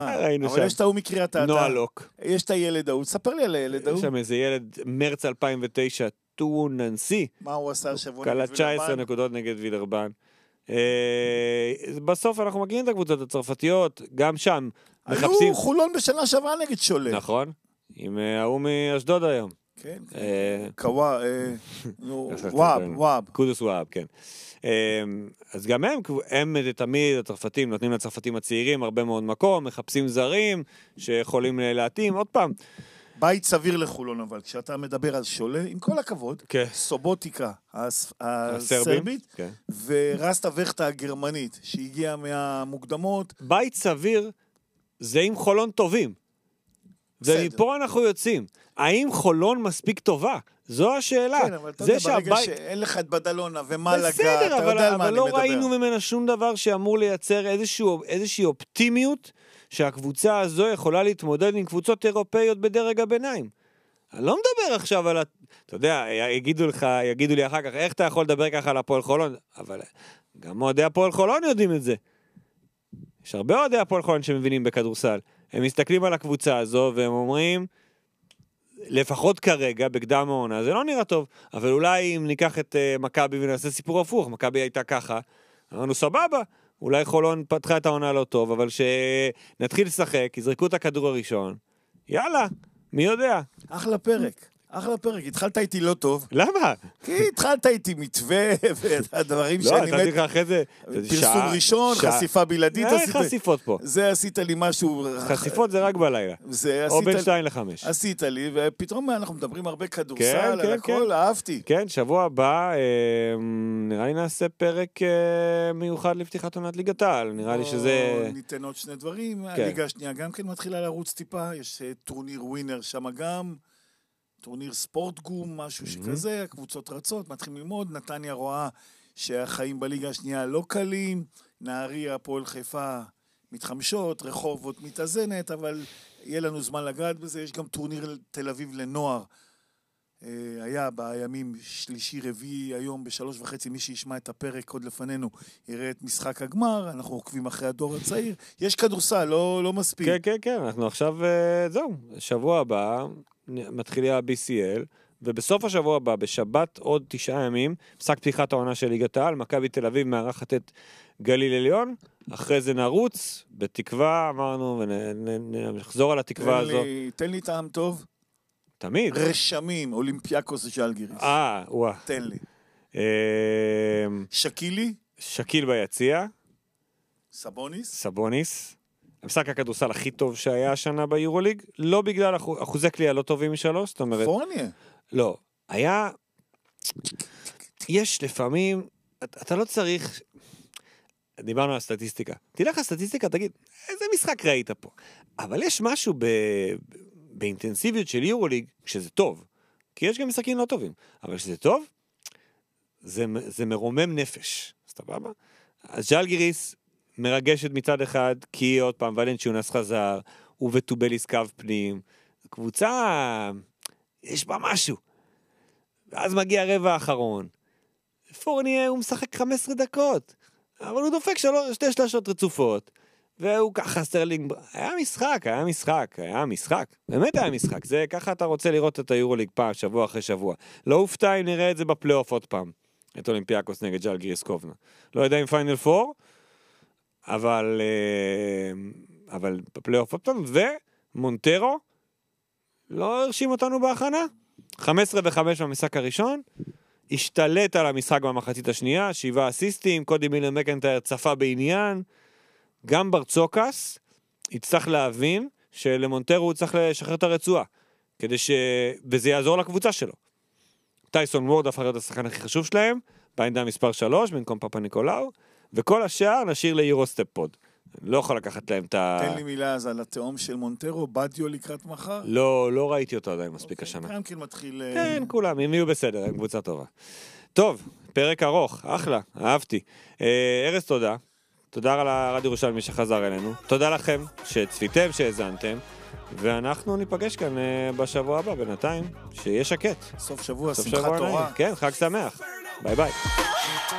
ראינו אבל יש את ההוא מקריית אתא. נועה לוק. יש את הילד ההוא. תספר לי על הילד ההוא. יש שם איזה ילד, מרץ 2009, טו ננסי. מה הוא עשה השבוע קלה 19 נקודות נגד וילרבן. בסוף אנחנו מכירים את הקבוצות הצרפתיות, גם שם מחפשים... היו חולון בשנה שעברה נגד שולה. נכון, עם ההוא מאשדוד היום. כן, וואב. קודוס וואב, כן. אז גם הם תמיד, הצרפתים, נותנים לצרפתים הצעירים הרבה מאוד מקום, מחפשים זרים שיכולים להתאים, עוד פעם. בית סביר לחולון, אבל כשאתה מדבר על שולה, עם כל הכבוד, סובוטיקה הסרבית, ורסטה וכטה הגרמנית, שהגיעה מהמוקדמות. בית סביר זה עם חולון טובים. ומפה אנחנו יוצאים. האם חולון מספיק טובה? זו השאלה. כן, אבל אתה יודע, ברגע שאין לך את בדלונה ומה לגע, אתה יודע על מה אני מדבר. אבל לא ראינו ממנה שום דבר שאמור לייצר איזושהי אופטימיות, שהקבוצה הזו יכולה להתמודד עם קבוצות אירופאיות בדרג הביניים. אני לא מדבר עכשיו על... אתה יודע, יגידו לי אחר כך, איך אתה יכול לדבר ככה על הפועל חולון? אבל גם אוהדי הפועל חולון יודעים את זה. יש הרבה אוהדי הפועל חולון שמבינים בכדורסל. הם מסתכלים על הקבוצה הזו והם אומרים, לפחות כרגע, בקדם העונה, זה לא נראה טוב, אבל אולי אם ניקח את מכבי ונעשה סיפור הפוך, מכבי הייתה ככה, אמרנו סבבה, אולי חולון פתחה את העונה לא טוב, אבל שנתחיל לשחק, יזרקו את הכדור הראשון, יאללה, מי יודע? אחלה פרק. התחלת איתי לא טוב. למה? כי התחלת איתי מתווה והדברים שאני... לא, אתה תקרא אחרי זה... פרסום ראשון, חשיפה בלעדית. חשיפות פה. זה עשית לי משהו... חשיפות זה רק בלילה. או בין 2-5. עשית לי, ופתאום אנחנו מדברים הרבה כדורסל, על הכל, אהבתי. כן, שבוע הבא, נראה לי נעשה פרק מיוחד לפתיחת עונת ליגת העל. נראה לי שזה... ניתן עוד שני דברים. הליגה השנייה גם כן מתחילה לרוץ טיפה, יש טורניר ווינר שם גם. טורניר ספורט גום, משהו שכזה, הקבוצות רצות, מתחילים ללמוד, נתניה רואה שהחיים בליגה השנייה לא קלים, נהריה, הפועל חיפה מתחמשות, רחובות מתאזנת, אבל יהיה לנו זמן לגעת בזה, יש גם טורניר תל אביב לנוער, היה בימים שלישי רביעי, היום ב3:30, מי שישמע את הפרק עוד לפנינו, יראה את משחק הגמר, אנחנו עוקבים אחרי הדור הצעיר, יש כדורסל, לא מספיק. כן, אנחנו עכשיו, זהו, שבוע הבא, מתחילה ה-BCL, ובסוף השבוע הבא, בשבת עוד 9 ימים, משחק פתיחת העונה של ליגת העל, מכבי תל אביב מארחת את גליל עליון, אחרי זה נרוץ, בתקווה, אמרנו, ונחזור על התקווה הזו. תן לי טעם טוב. תמיד. רשמים, אולימפיאקוס ז'לגיריס. וואה. תן לי. שקילי? שקיל ביציע. סבוניס. המשחק הכדורסל הכי טוב שהיה השנה ביורוליג, לא בגלל אחוזי קליעה לא טובים מ3, זאת אומרת... פורניה? לא, היה... יש לפעמים, אתה לא צריך... דיברנו על סטטיסטיקה. תלך לסטטיסטיקה, תגיד, איזה משחק ראית פה? אבל יש משהו באינטנסיביות של יורוליג, שזה טוב, כי יש גם משחקים לא טובים, אבל שזה טוב, זה מרומם נפש, סבבה? אז ז'לגיריס מרגשת מצד אחד, כי עוד פעם ולנצ'יונס חזר, וטובליס קו פנים, קבוצה, יש בה משהו. ואז מגיע הרבע האחרון, פורניה הוא משחק 15 דקות, אבל הוא דופק 2 שלשות רצופות, והוא ככה סטרלינג, היה משחק, באמת היה משחק, זה ככה אתה רוצה לראות את היורוליג פעם, שבוע אחרי שבוע. לא הופתע אם נראה את זה בפלייאוף עוד פעם, את אולימפיאקוס נגד ז'לגיריס קובנה. לא יודע אם פיינל 4, אבל בפלייאוף עוד פעם, ומונטרו לא הרשים אותנו בהכנה, 15-5 במשחק הראשון, השתלט על המשחק במחצית השנייה, 7 אסיסטים, קודי מילר מקנטייר צפה בעניין, גם ברצוקס יצטרך להבין שלמונטרו הוא צריך לשחרר את הרצועה, וזה יעזור לקבוצה שלו. טייסון וורד הפך להיות השחקן הכי חשוב שלהם, בעמדה מספר 3, במקום פאפה ניקולאו, וכל השאר נשאיר ליורוסטפ פוד. לא יכול לקחת להם את תן לי מילה אז על התאום של מונטרו, בדיו לקראת מחר? לא ראיתי אותו עדיין מספיק השנה. גם כן מתחיל... כן, כולם, הם יהיו בסדר, הם קבוצה טובה. טוב, פרק ארוך, אחלה, אהבתי. ארז, תודה. תודה על הרדיו ירושלמי שחזר אלינו. תודה לכם שצפיתם, שהזנתם. ואנחנו ניפגש כאן בשבוע הבא, בינתיים, שיהיה שקט. סוף שבוע, שמחת תורה. כן, חג שמח. ביי ביי.